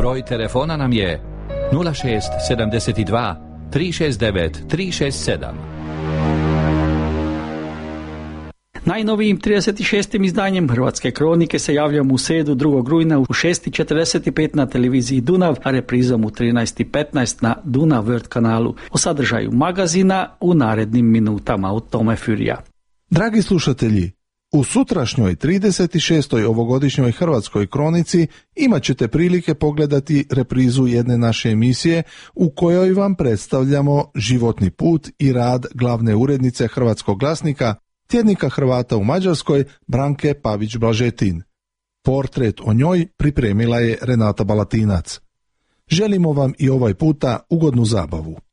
Broj telefona nam je 06 72 369 367. Najnovijim 36. izdanjem Hrvatske kronike se javljamo u srijedu 2. rujna u 6:45 na televiziji Dunav, a reprizom u 13:15 na Dunav World kanalu. O sadržaju magazina u narednim minutama. Od Tome Furija. Dragi slušatelji, u sutrašnjoj 36. ovogodišnjoj Hrvatskoj kronici imat ćete prilike pogledati reprizu jedne naše emisije u kojoj vam predstavljamo životni put i rad glavne urednice Hrvatskog glasnika, tjednika Hrvata u Mađarskoj, Branke Pavić-Blažetin. Portret o njoj pripremila je Renata Balatinac. Želimo vam i ovaj puta ugodnu zabavu.